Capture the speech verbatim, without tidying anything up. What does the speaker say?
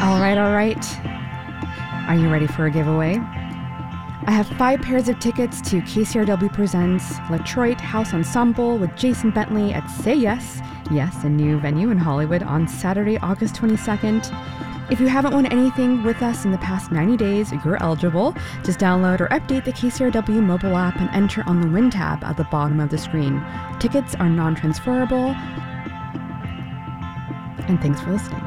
All right, all right. Are you ready for a giveaway? I have five pairs of tickets to K C R W Presents Latroit House Ensemble with Jason Bentley at Say Yes, yes, a new venue in Hollywood on Saturday, August twenty-second. If you haven't won anything with us in the past ninety days, you're eligible. Just download or update the K C R W mobile app and enter on the Win tab at the bottom of the screen. Tickets are non-transferable. And thanks for listening.